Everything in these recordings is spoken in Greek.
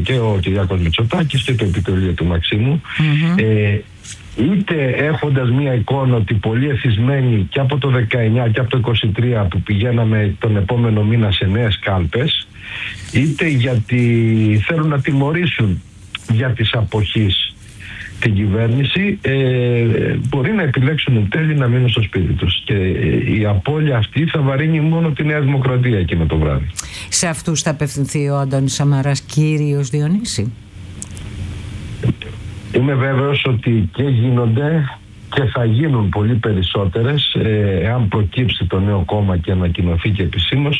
και ο Κυριάκος Μητσοτάκης και το επιτελείο του Μαξίμου, είτε έχοντας μια εικόνα ότι πολύ εθισμένοι και από το 19 και από το 23 που πηγαίναμε τον επόμενο μήνα σε νέες κάλπες, είτε γιατί θέλουν να τιμωρήσουν για τις αποχής την κυβέρνηση, μπορεί να επιλέξουν εν τέλει να μείνουν στο σπίτι τους. Και η απώλεια αυτή θα βαρύνει μόνο τη Νέα Δημοκρατία εκείνο το βράδυ. Σε αυτούς θα απευθυνθεί ο Αντώνης Σαμαράς, κύριος Διονύση? Είμαι βέβαιος ότι και γίνονται και θα γίνουν πολύ περισσότερες, εάν προκύψει το νέο κόμμα και ανακοινωθεί και επισήμως,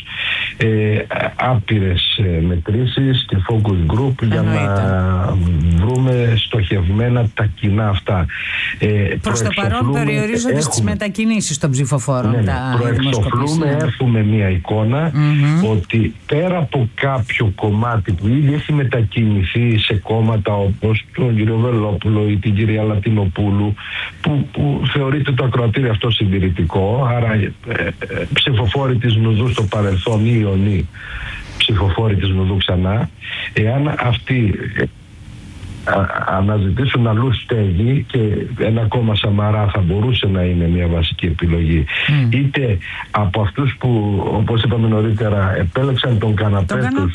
άπειρες μετρήσεις και focus group για να βρούμε στοχευμένα τα κοινά αυτά. Προς το παρόν περιορίζονται στις μετακινήσεις των ψηφοφόρων. Προεξοφλούμε, έχουμε μία εικόνα ότι πέρα από κάποιο κομμάτι που ήδη έχει μετακινηθεί σε κόμματα όπως τον κύριο Βελόπουλο ή την κυρία Λατινοπούλου, που θεωρείται το ακροατήριο αυτό συντηρητικό, άρα ψηφοφόροι της Νουδού στο παρελθόν ή ιονοί ψηφοφόροι της Νουδού ξανά, εάν αυτοί αναζητήσουν αλλού στέγη, και ένα κόμμα Σαμαρά θα μπορούσε να είναι μια βασική επιλογή, είτε από αυτούς που, όπως είπαμε νωρίτερα, επέλεξαν τον καναπέ τους,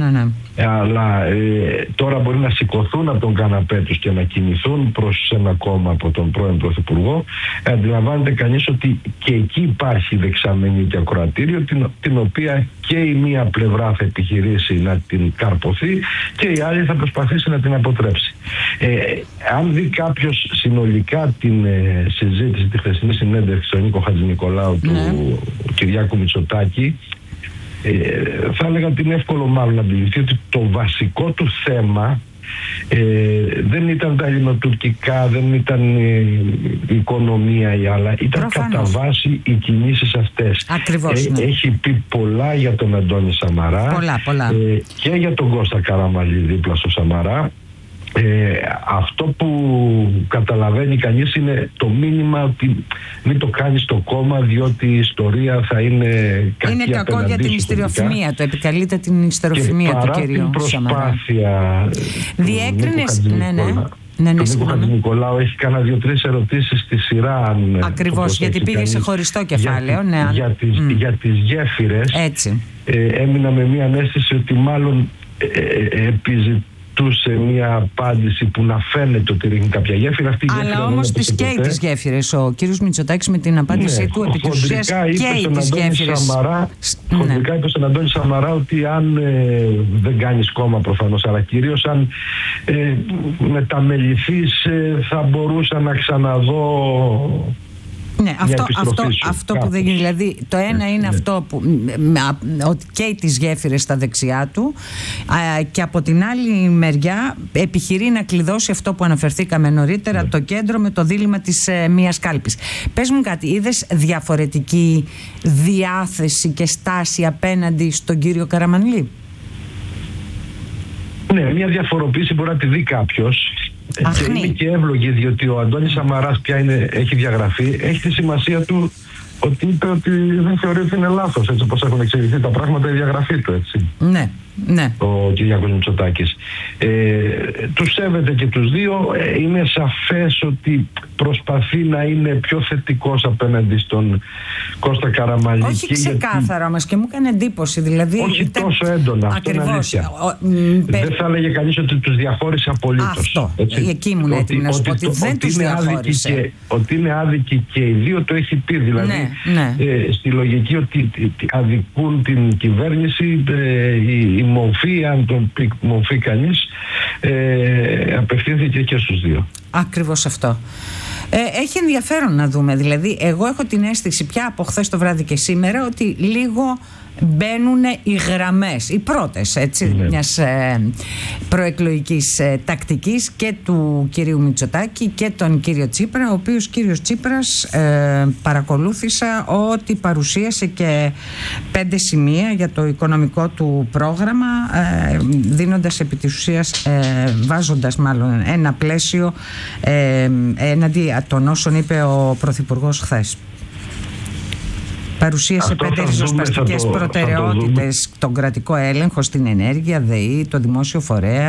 αλλά τώρα μπορεί να σηκωθούν από τον καναπέ τους και να κινηθούν προς ένα κόμμα από τον πρώην Πρωθυπουργό, αντιλαμβάνεται κανείς ότι και εκεί υπάρχει δεξαμενή και ακροατήριο, την οποία και η μία πλευρά θα επιχειρήσει να την καρποθεί και η άλλη θα προσπαθήσει να την αποτρέψει. Αν δει κάποιος συνολικά την συζήτηση, τη χθεσινή συνέντευξη στον Νίκο Χατζηνικολάου του Κυριάκου Μητσοτάκη, θα έλεγα ότι είναι εύκολο μάλλον να αντιληφθεί ότι το βασικό του θέμα δεν ήταν τα ελληνοτουρκικά, δεν ήταν η οικονομία ή άλλα, ήταν κατά βάση οι κινήσεις αυτές. Ακριβώς, έχει πει πολλά για τον Αντώνη Σαμαρά, πολλά. Και για τον Κώστα Καραμανλή δίπλα στο Σαμαρά. Αυτό που καταλαβαίνει κανείς είναι το μήνυμα ότι μην το κάνεις στο κόμμα, διότι η ιστορία θα είναι κακή. Είναι κακό για την ιστεροφημία του, επικαλείται την ιστεροφημία του κυρίου Σαμαρά. Διέκρινες, Ο Νίκο Χατζηνικολάου έχει κάνα 2-3 ερωτήσεις στη σειρά. Ακριβώς, γιατί πήγε σε χωριστό κεφάλαιο. Για τις γέφυρες. Έμεινα με μια αίσθηση ότι μάλλον σε μια απάντηση που να φαίνεται ότι ρίχνει κάποια γέφυρα. Αλλά όμως τις καίει τις γέφυρες ο κύριος Μητσοτάκης με την απάντησή του, επί της ουσίας καίει τις γέφυρες. Χοντρικά είπε στον Αντώνη Σαμαρά ότι αν δεν κάνεις κόμμα προφανώς, αλλά κυρίως αν μεταμεληθείς, θα μπορούσα να ξαναδώ. Ναι, αυτό που δεν γίνει. Δηλαδή, το ένα είναι αυτό που ότι καίει τις γέφυρες στα δεξιά του, και από την άλλη μεριά επιχειρεί να κλειδώσει αυτό που αναφερθήκαμε νωρίτερα, το κέντρο με το δίλημμα της μίας κάλπης. Πες μου κάτι, είδες διαφορετική διάθεση και στάση απέναντι στον κύριο Καραμανλή? Ναι, μια διαφοροποίηση μπορεί να τη δει κάποιος. Και είναι και εύλογη, διότι ο Αντώνης Σαμαράς πια έχει διαγραφεί. Έχει τη σημασία του ότι είπε ότι δεν θεωρεί ότι είναι λάθος, έτσι όπως έχουν εξελιχθεί τα πράγματα, η διαγραφή του, έτσι. Ναι. Ο Κυριάκος Μητσοτάκης. Τους σέβεται και τους δύο. Είναι σαφές ότι προσπαθεί να είναι πιο θετικός απέναντι στον Κώστα Καραμανλή. Όχι ξεκάθαρα όμως, και μου έκανε εντύπωση. Δηλαδή, όχι τόσο έντονα. Ακριβώς. Δεν θα έλεγε κανείς ότι τους διαχώρισε απολύτως. Αυτό. Εκεί ήμουν έτοιμη να σου πω ότι δεν τους διαχώρισε. Ότι είναι άδικοι και οι δύο, το έχει πει. Δηλαδή, στη λογική ότι αδικούν την κυβέρνηση, η μορφή, αν τον πει μορφή κανείς, απευθύνθηκε και στους δύο. Ακριβώς αυτό. Έχει ενδιαφέρον να δούμε. Δηλαδή, εγώ έχω την αίσθηση πια από χθες το βράδυ και σήμερα ότι λίγο μπαίνουν οι γραμμές, οι πρώτες, μιας προεκλογικής τακτικής και του κυρίου Μητσοτάκη και τον κύριο Τσίπρα, ο οποίος κύριος Τσίπρας παρακολούθησα ότι παρουσίασε και 5 σημεία για το οικονομικό του πρόγραμμα, δίνοντας επί της ουσίας, βάζοντας μάλλον ένα πλαίσιο έναντι των όσων είπε ο Πρωθυπουργός χθες. Παρουσίασε 5 ριζοσπαστικές προτεραιότητες: τον κρατικό έλεγχο στην ενέργεια, ΔΕΗ, το δημόσιο φορέα,